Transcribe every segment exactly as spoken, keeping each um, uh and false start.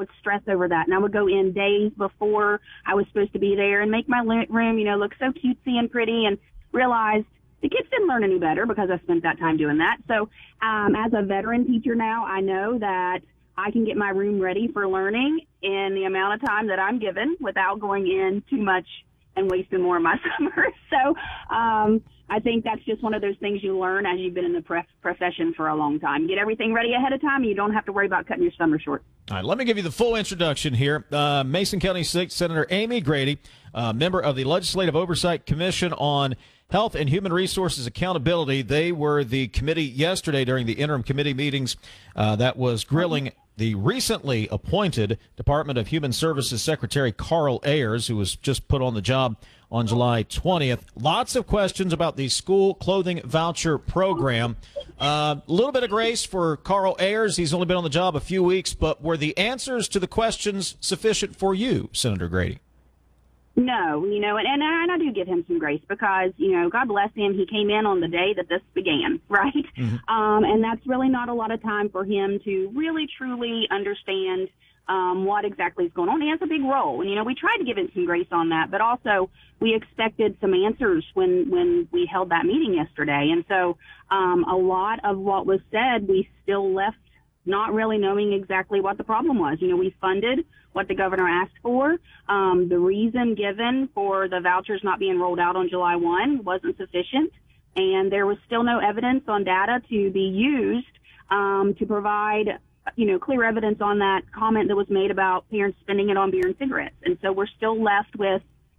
would stress over that. And I would go in days before I was supposed to be there and make my room, you know, look so cutesy and pretty, and realized the kids didn't learn any better because I spent that time doing that. So um, as a veteran teacher now, I know that I can get my room ready for learning in the amount of time that I'm given without going in too much and wasting more of my summer. So um, I think that's just one of those things you learn as you've been in the pre- profession for a long time. Get everything ready ahead of time, and you don't have to worry about cutting your summer short. All right, let me give you the full introduction here. Uh, Mason County State Senator Amy Grady, uh, member of the Legislative Oversight Commission on Health and Human Resources Accountability. They were the committee yesterday during the interim committee meetings uh, that was grilling the recently appointed Department of Human Services Secretary Carl Ayers, who was just put on the job on July twentieth. Lots of questions about the school clothing voucher program. A uh, little bit of grace for Carl Ayers. He's only been on the job a few weeks, but were the answers to the questions sufficient for you, Senator Grady? No, you know, and, and, and I do give him some grace because, you know, God bless him. He came in on the day that this began, right? Mm-hmm. Um, and that's really not a lot of time for him to really, truly understand um, what exactly is going on. He has a big role. And, you know, we tried to give him some grace on that, but also we expected some answers when, when we held that meeting yesterday. And so um, a lot of what was said, we still left not really knowing exactly what the problem was. You know, we funded what the governor asked for. Um, the reason given for the vouchers not being rolled out on July first wasn't sufficient, and there was still no evidence on data to be used um, to provide, you know, clear evidence on that comment that was made about parents spending it on beer and cigarettes. And so we're still left with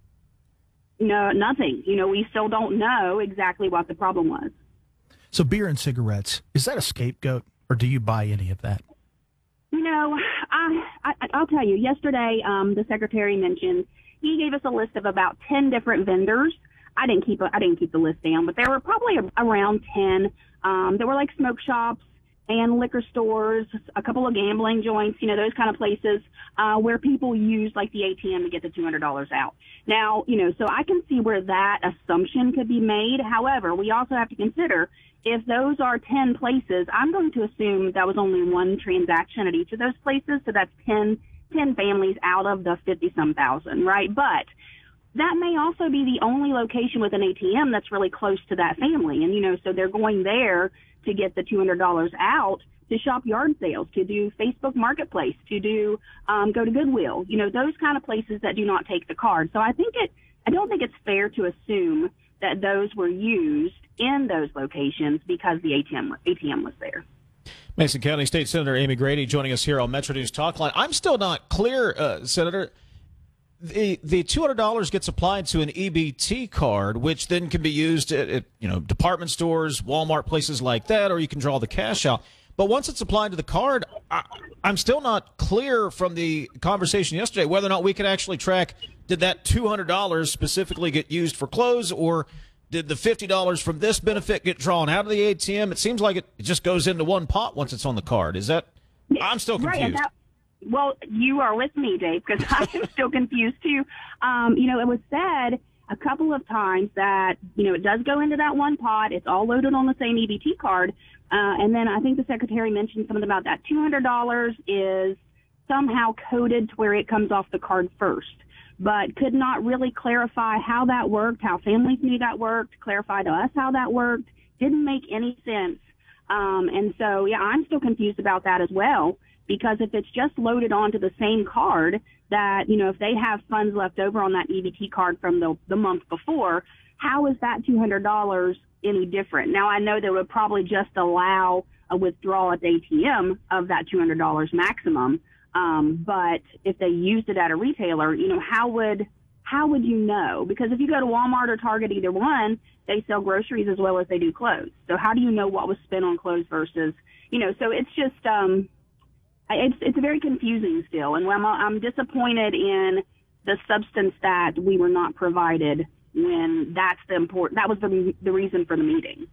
no nothing. You know, we still don't know exactly what the problem was. So beer and cigarettes, is that a scapegoat? Or do you buy any of that? You know, I, I, I'll tell you, yesterday um, the secretary mentioned he gave us a list of about ten different vendors. I didn't keep a, I didn't keep the list down, but there were probably a, around ten. Um, there were like smoke shops and liquor stores, a couple of gambling joints, you know, those kind of places uh, where people use like the A T M to get the two hundred dollars out. Now, you know, so I can see where that assumption could be made. However, we also have to consider if those are ten places, I'm going to assume that was only one transaction at each of those places. So that's ten, ten families out of the fifty-some thousand, right? But that may also be the only location with an A T M that's really close to that family. And, you know, so they're going there to get the two hundred dollars out to shop yard sales, to do Facebook Marketplace, to do um, go to Goodwill, you know, those kind of places that do not take the card. So I think it, I don't think it's fair to assume that those were used in those locations because the A T M, A T M was there. Mason County State Senator Amy Grady joining us here on Metro News Talk Line. I'm still not clear, uh, Senator. The the two hundred dollars gets applied to an E B T card, which then can be used at, at you know department stores, Walmart, places like that, or you can draw the cash out. But once it's applied to the card, I, I'm still not clear from the conversation yesterday whether or not we can actually track, did that two hundred dollars specifically get used for clothes, or did the fifty dollars from this benefit get drawn out of the A T M? It seems like it just goes into one pot once it's on the card. Is that – I'm still confused. Right, well, you are with me, Dave, because I'm still confused, too. Um, you know, it was said a couple of times that, you know, it does go into that one pot. It's all loaded on the same E B T card. Uh, and then I think the secretary mentioned something about that two hundred dollars is somehow coded to where it comes off the card first, but could not really clarify how that worked, how families knew that worked, clarify to us how that worked. Didn't make any sense. Um, and so, yeah, I'm still confused about that as well. Because if it's just loaded onto the same card that, you know, if they have funds left over on that E B T card from the, the month before, how is that two hundred dollars any different? Now, I know they would probably just allow a withdrawal at the A T M of that two hundred dollars maximum. Um, but if they used it at a retailer, you know, how would how would you know? Because if you go to Walmart or Target, either one, they sell groceries as well as they do clothes. So how do you know what was spent on clothes versus, you know, so it's just um, – It's it's very confusing still, and I'm, I'm disappointed in the substance that we were not provided when that's the important. That was the the reason for the meeting.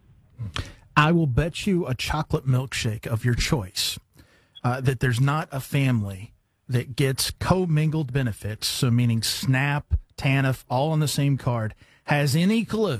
I will bet you a chocolate milkshake of your choice uh, that there's not a family that gets commingled benefits, so meaning SNAP, TANF, all on the same card, has any clue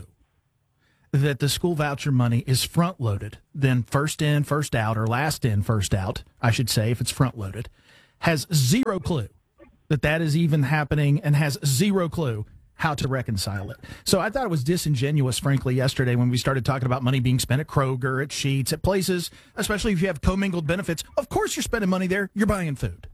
that the school voucher money is front-loaded, then first in, first out, or last in, first out, I should say, if it's front-loaded, has zero clue that that is even happening and has zero clue how to reconcile it. So I thought it was disingenuous, frankly, yesterday when we started talking about money being spent at Kroger, at Sheetz, at places, especially if you have commingled benefits. Of course you're spending money there. You're buying food.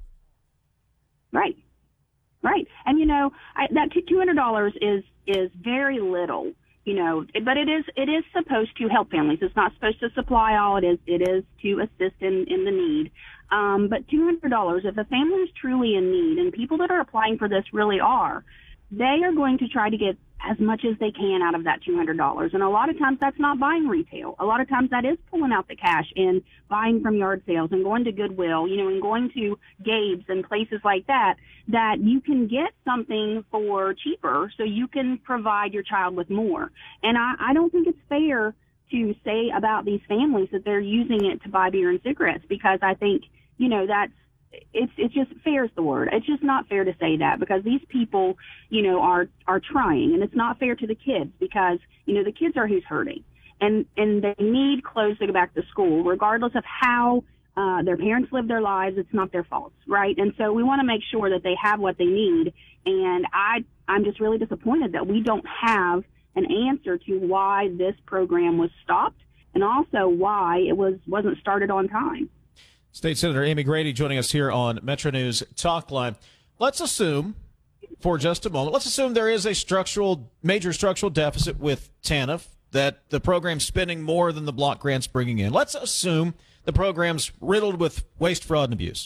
Right. Right. And, you know, I, that two hundred dollars is is very little, you know, but it is it is supposed to help families. It's not supposed to supply all. It is it is to assist in, in the need. Um, but two hundred dollars, if a family is truly in need, and people that are applying for this really are, they are going to try to get as much as they can out of that two hundred dollars. And a lot of times that's not buying retail. A lot of times that is pulling out the cash and buying from yard sales and going to Goodwill, you know, and going to Gabe's and places like that, that you can get something for cheaper so you can provide your child with more. And I, I don't think it's fair to say about these families that they're using it to buy beer and cigarettes, because I think, you know, that's, It's it's just fair is the word. It's just not fair to say that, because these people, you know, are are trying, and it's not fair to the kids, because, you know, the kids are who's hurting, and and they need clothes to go back to school, regardless of how uh, their parents live their lives. It's not their fault, right? And so we want to make sure that they have what they need. And I I'm just really disappointed that we don't have an answer to why this program was stopped, and also why it was wasn't started on time. State Senator Amy Grady joining us here on Metro News Talk Line. Let's assume, for just a moment, let's assume there is a structural, major structural deficit with TANF, that the program's spending more than the block grant's bringing in. Let's assume the program's riddled with waste, fraud, and abuse.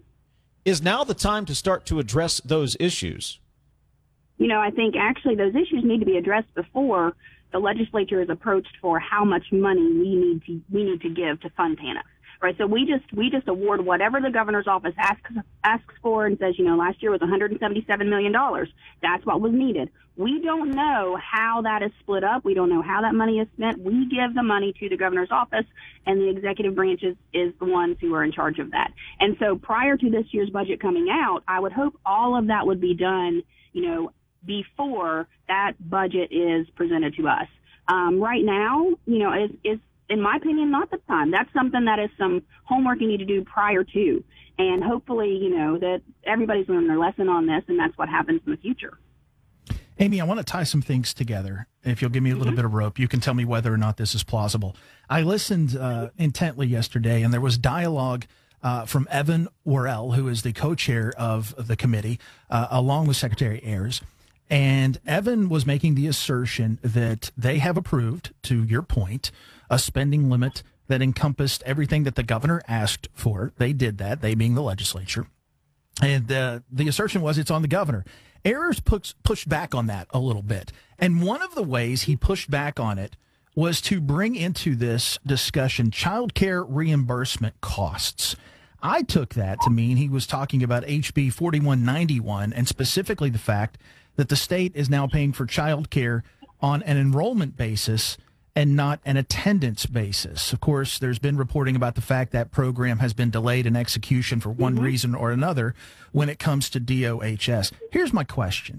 Is now the time to start to address those issues? You know, I think actually those issues need to be addressed before the legislature is approached for how much money we need to we need to give to fund TANF. Right, so we just we just award whatever the governor's office asks asks for, and says, you know, last year was one hundred seventy-seven million dollars. That's what was needed. We don't know how that is split up. We don't know how that money is spent. We give the money to the governor's office, and the executive branch is, is the ones who are in charge of that. And so prior to this year's budget coming out, I would hope all of that would be done, you know, before that budget is presented to us. Um, right now, you know, is is in my opinion, not the time. That's something that is some homework you need to do prior to. And hopefully, you know, that everybody's learned their lesson on this, and that's what happens in the future. Amy, I want to tie some things together. If you'll give me a little mm-hmm. bit of rope, you can tell me whether or not this is plausible. I listened uh, intently yesterday, and there was dialogue uh, from Evan Worrell, who is the co-chair of the committee, uh, along with Secretary Ayers. And Evan was making the assertion that they have approved, to your point, a spending limit that encompassed everything that the governor asked for. They did that, they being the legislature. And uh, the assertion was it's on the governor. Ayers push, pushed back on that a little bit. And one of the ways he pushed back on it was to bring into this discussion child care reimbursement costs. I took that to mean he was talking about H B forty-one ninety-one, and specifically the fact that the state is now paying for child care on an enrollment basis and not an attendance basis. Of course, there's been reporting about the fact that program has been delayed in execution for one mm-hmm. reason or another when it comes to D O H S. Here's my question.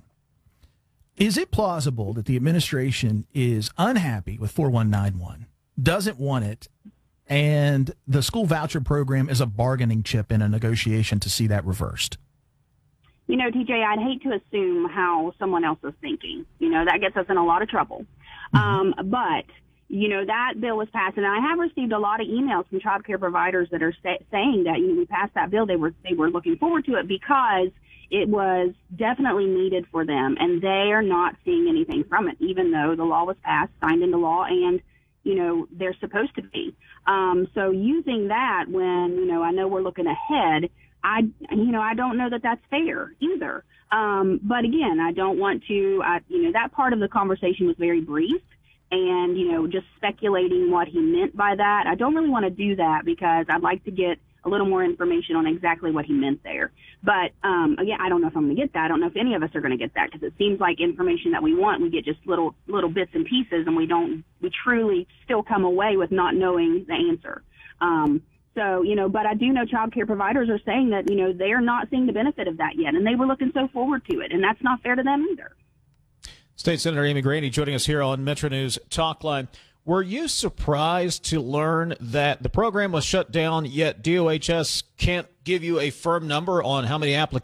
Is it plausible that the administration is unhappy with forty-one ninety-one, doesn't want it, and the school voucher program is a bargaining chip in a negotiation to see that reversed? You know, T J, I'd hate to assume how someone else is thinking. You know, that gets us in a lot of trouble. Mm-hmm. Um, but, you know, that bill was passed, and I have received a lot of emails from child care providers that are say, saying that, you know, we passed that bill. They were they were looking forward to it because it was definitely needed for them, and they are not seeing anything from it, even though the law was passed, signed into law, and, you know, they're supposed to be. Um, so using that when, you know, I know we're looking ahead, I, you know, I don't know that that's fair either. Um, but again, I don't want to, I, you know, that part of the conversation was very brief, and, you know, just speculating what he meant by that. I don't really want to do that because I'd like to get a little more information on exactly what he meant there. But um, again, I don't know if I'm going to get that. I don't know if any of us are going to get that, because it seems like information that we want, we get just little, little bits and pieces, and we don't, we truly still come away with not knowing the answer. Um, So, you know, but I do know child care providers are saying that, you know, they're not seeing the benefit of that yet, and they were looking so forward to it, and that's not fair to them either. State Senator Amy Grady joining us here on Metro News Talk Line. Were you surprised to learn that the program was shut down, yet D O H S can't give you a firm number on how many applications